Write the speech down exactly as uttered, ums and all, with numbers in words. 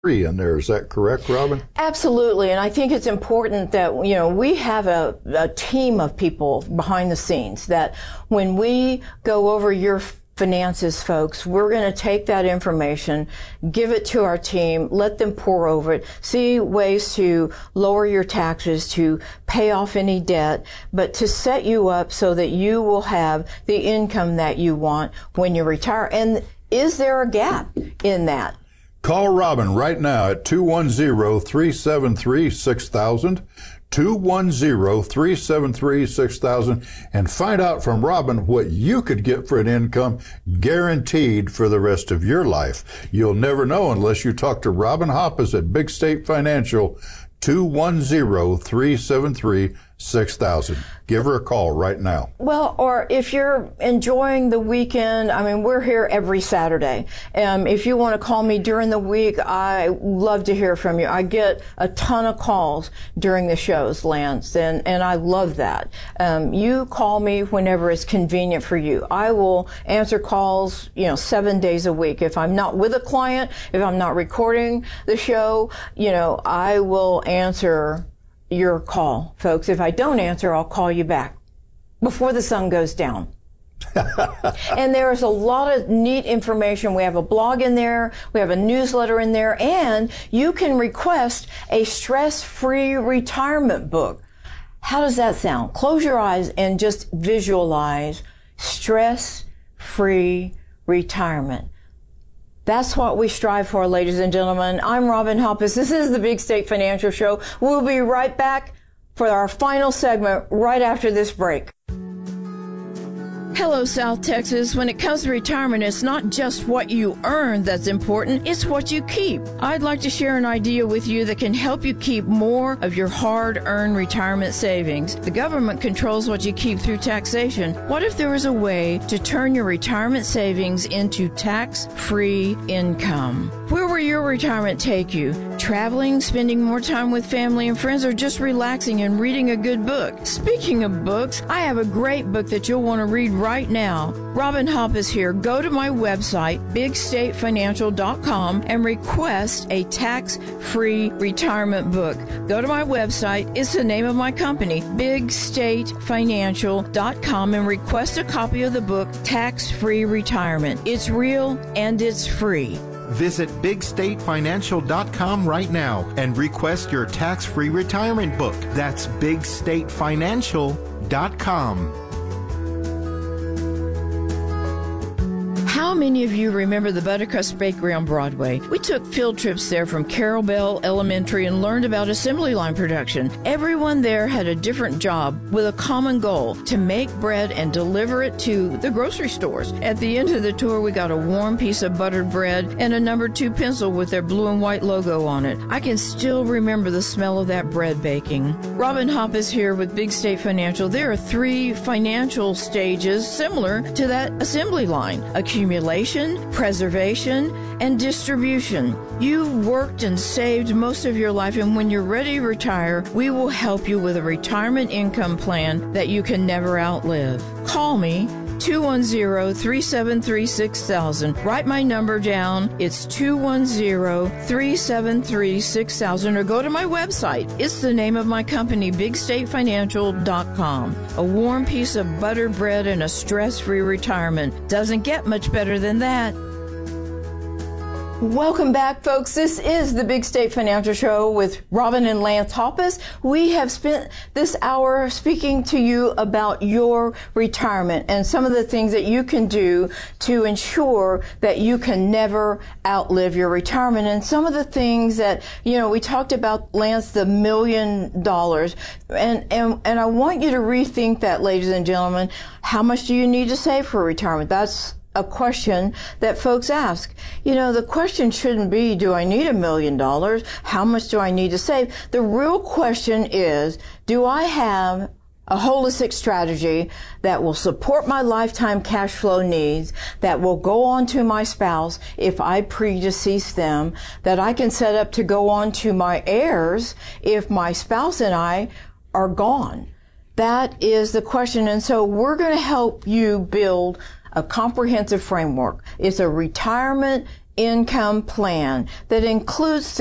free in there. Is that correct, Robin? Absolutely. And I think it's important that, you know, we have a, a team of people behind the scenes that when we go over your finances, folks, we're going to take that information, give it to our team, let them pour over it, see ways to lower your taxes, to pay off any debt, but to set you up so that you will have the income that you want when you retire. And is there a gap in that? Call Robin right now at two one zero, three seven three, six thousand, two one zero, three seven three, six thousand, and find out from Robin what you could get for an income guaranteed for the rest of your life. You'll never know unless you talk to Robin Hoppus at Big State Financial, two one zero, three seven three, six thousand. Give her a call right now. Well, or if you're enjoying the weekend, I mean, we're here every Saturday. Um, if you want to call me during the week, I love to hear from you. I get a ton of calls during the shows, Lance, and, and I love that. Um, you call me whenever it's convenient for you. I will answer calls, you know, seven days a week. If I'm not with a client, if I'm not recording the show, you know, I will answer your call, folks. If I don't answer, I'll call you back before the sun goes down. And there's a lot of neat information. We have a blog in there. We have a newsletter in there. And you can request a stress-free retirement book. How does that sound? Close your eyes and just visualize stress-free retirement. That's what we strive for, ladies and gentlemen. I'm Robin Hoppus. This is the Big State Financial Show. We'll be right back for our final segment right after this break. Hello, South Texas. When it comes to retirement, it's not just what you earn that's important, it's what you keep. I'd like to share an idea with you that can help you keep more of your hard-earned retirement savings. The government controls what you keep through taxation. What if there was a way to turn your retirement savings into tax-free income? Where will your retirement take you? Traveling, spending more time with family and friends, or just relaxing and reading a good book? Speaking of books, I have a great book that you'll want to read right now. Robin Hoppus here. Go to my website, big state financial dot com, and request a tax-free retirement book. Go to my website. It's the name of my company, big state financial dot com, and request a copy of the book, Tax-Free Retirement. It's real and it's free. Visit big state financial dot com right now and request your tax-free retirement book. That's big state financial dot com. How many of you remember the Buttercrust Bakery on Broadway? We took field trips there from Carroll Bell Elementary and learned about assembly line production. Everyone there had a different job with a common goal, to make bread and deliver it to the grocery stores. At the end of the tour, we got a warm piece of buttered bread and a number two pencil with their blue and white logo on it. I can still remember the smell of that bread baking. Robin Hoppus here with Big State Financial. There are three financial stages similar to that assembly line: accumulation, preservation, and distribution. You've worked and saved most of your life, and when you're ready to retire, we will help you with a retirement income plan that you can never outlive. Call me, two one zero, three seven three, six thousand. Write my number down. It's two one zero, three seven three, six thousand, or go to my website. It's the name of my company, big state financial dot com. A warm piece of buttered bread and a stress-free retirement. Doesn't get much better than that. Welcome back, folks. This is the Big State Financial Show with Robin and Lance Hoppus. We have spent this hour speaking to you about your retirement and some of the things that you can do to ensure that you can never outlive your retirement. And some of the things that, you know, we talked about, Lance, the million dollars. And, and, and I want you to rethink that, ladies and gentlemen. How much do you need to save for retirement? That's a question that folks ask. You know, the question shouldn't be, do I need a million dollars? How much do I need to save? The real question is, do I have a holistic strategy that will support my lifetime cash flow needs, that will go on to my spouse if I predecease them, that I can set up to go on to my heirs if my spouse and I are gone? That is the question. And so we're going to help you build a comprehensive framework. It's a retirement income plan that includes